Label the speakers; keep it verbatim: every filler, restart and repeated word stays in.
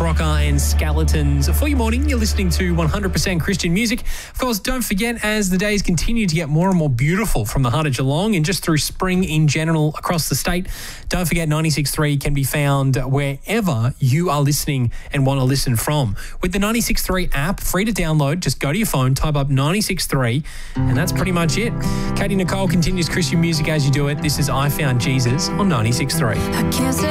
Speaker 1: Crocker and Skeletons. For your morning, you're listening to one hundred percent Christian music. Of course, don't forget, as the days continue to get more and more beautiful from the heart of Geelong and just through spring in general across the state, don't forget ninety-six point three can be found wherever you are listening and want to listen from. With the ninety-six point three app, free to download, just go to your phone, type up ninety-six point three, and that's pretty much it. Katie Nicole continues Christian music as you do it. This is I Found Jesus on ninety-six point three.
Speaker 2: I can't say